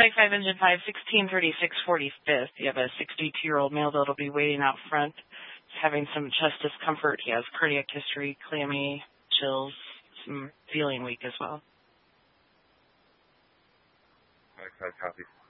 5'5", engine 5, 1636 45th. You have a 62-year-old male that'll be waiting out front. He's having some chest discomfort. He has cardiac history, clammy, chills, some feeling weak as well. Okay, copy.